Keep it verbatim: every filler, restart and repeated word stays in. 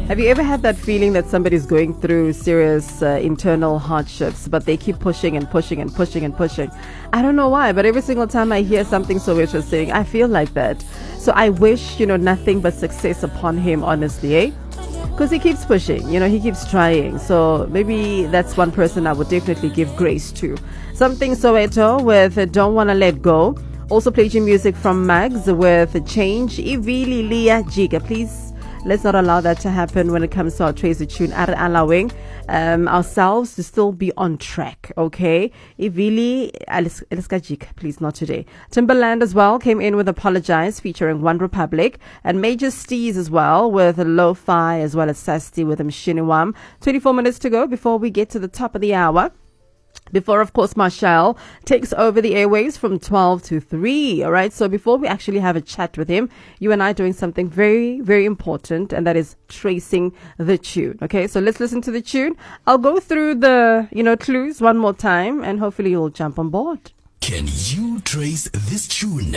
Have you ever had that feeling that somebody's going through serious uh, internal hardships, but they keep pushing and pushing and pushing and pushing? I don't know why, but every single time I hear something so interesting, I feel like that. So I wish, you know, nothing but success upon him, honestly, eh? Because he keeps pushing, you know, he keeps trying. So maybe that's one person I would definitely give grace to. Something Soweto with uh, Don't Wanna Let Go. Also played you music from Mags with Change. Ivili Lia Jiga. Please, let's not allow that to happen when it comes to our Tracer tune. Are allowing um, ourselves to still be on track, okay? Ivili Aliska Jiga, please, not today. Timberland as well came in with Apologize featuring One Republic. And Major Steez as well with Lo-Fi, as well as Sasti with Mshiniwam. twenty-four minutes to go before we get to the top of the hour. Before, of course, Marshall takes over the airwaves from twelve to three. All right. So before we actually have a chat with him, you and I doing something very, very important, and that is tracing the tune. Okay. So let's listen to the tune. I'll go through the, you know, clues one more time, and hopefully you'll jump on board. Can you trace this tune?